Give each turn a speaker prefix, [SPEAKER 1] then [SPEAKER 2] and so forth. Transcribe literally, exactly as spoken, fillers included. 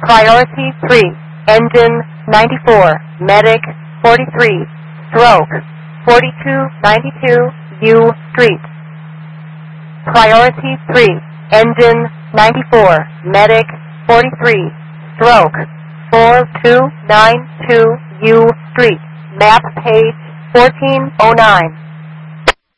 [SPEAKER 1] Priority three, engine ninety-four, medic forty-three, stroke forty-two ninety-two U Street. Priority three, engine ninety-four, medic forty-three, stroke four two nine two U Street. Map page fourteen oh nine.